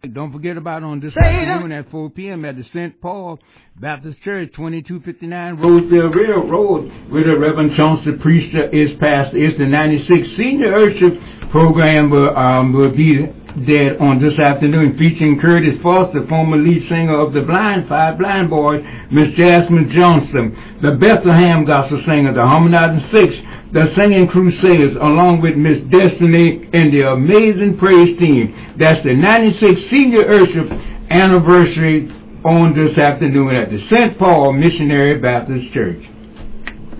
Don't forget about on this afternoon at 4 p.m. at the St. Paul Baptist Church, 2259 Roseville Railroad, where the Reverend Chauncey Priester is pastor. It's the 96th Senior Urship Program will be there on this afternoon, featuring Curtis Foster, former lead singer of the Five Blind Boys, Miss Jasmine Johnson, the Bethlehem Gospel Singer, the Harmonizing Six, the Singing Crusaders, along with Miss Destiny and the Amazing Praise Team. That's the 96th Senior Urship Anniversary on this afternoon at the St. Paul Missionary Baptist Church.